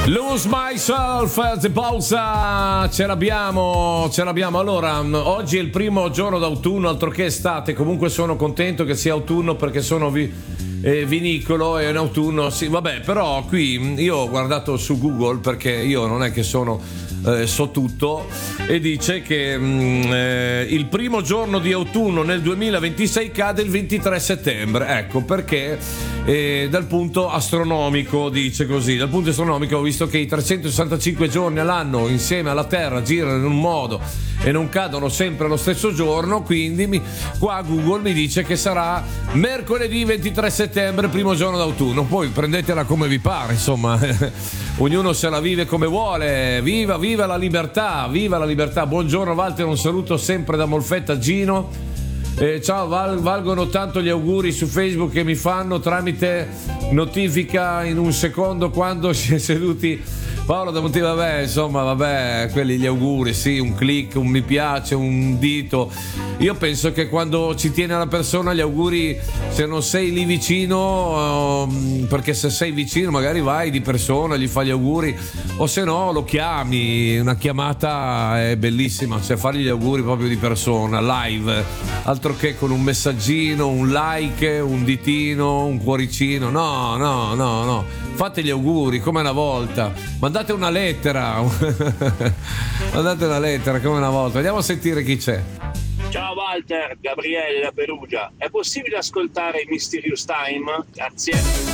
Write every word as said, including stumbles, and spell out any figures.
Lose Myself, The Pausa, ce l'abbiamo, ce l'abbiamo. Allora, oggi è il primo giorno d'autunno, altro che estate. Comunque sono contento che sia autunno perché sono vi, eh, vinicolo e in autunno, sì, vabbè, però qui io ho guardato su Google perché io non è che sono eh, so tutto, e dice che mh, eh, il primo giorno di autunno nel duemilaventisei cade il ventitré settembre. Ecco perché eh, dal punto astronomico, dice così, dal punto astronomico ho visto che i trecentosessantacinque giorni all'anno insieme alla Terra girano in un modo e non cadono sempre lo stesso giorno, quindi mi, qua Google mi dice che sarà mercoledì ventitré settembre, primo giorno d'autunno. Poi prendetela come vi pare, insomma, ognuno se la vive come vuole. Viva, viva la libertà, viva la libertà. Buongiorno Walter, un saluto sempre da Molfetta Gino. Eh, ciao, val, valgono tanto gli auguri su Facebook che mi fanno tramite notifica in un secondo quando si è seduti. Paolo da Monti, vabbè, insomma, vabbè, quelli gli auguri, sì, un click, un mi piace, un dito. Io penso che quando ci tiene la persona gli auguri, se non sei lì vicino, um, perché se sei vicino magari vai di persona, gli fai gli auguri, o se no lo chiami, una chiamata è bellissima, cioè fargli gli auguri proprio di persona, live, altro che con un messaggino, un like, un ditino, un cuoricino, no, no, no, no. Fate gli auguri come una volta, mandate una lettera, mandate una lettera come una volta. Andiamo a sentire chi c'è. Ciao Walter, Gabriele da Perugia. È possibile ascoltare Mysterious Time? Grazie.